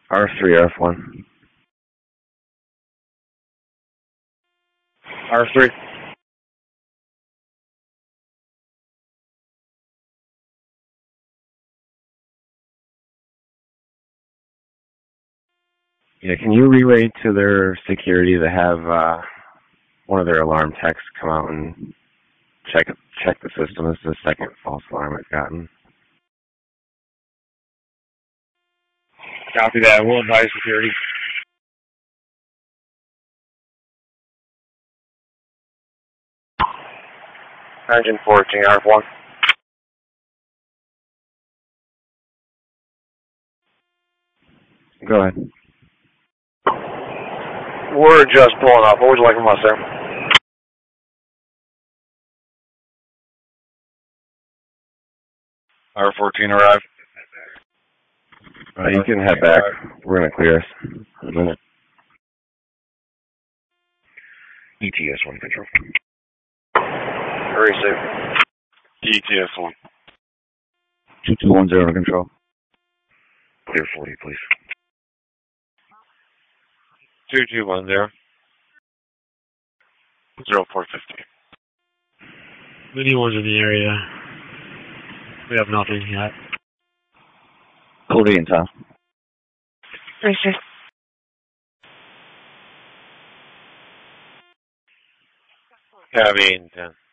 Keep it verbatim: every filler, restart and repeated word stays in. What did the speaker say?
R three, R one. R three. Yeah, can you relay to their security to have uh, one of their alarm techs come out and check check the system? This is the second false alarm I've gotten. Copy that. We'll advise security. Engine fourteen, R one. Go ahead. We're just pulling up. What would you like from us, sir? R fourteen arrived. Uh, you can head back. We're going to clear us in a minute. E T S one control. Receive. E T S one. two two one zero to control. Clear forty, please. two two one zero. zero four fifty. Many ones in the area. We have nothing yet. Code eight and Tom. Receive. Copy eight and ten.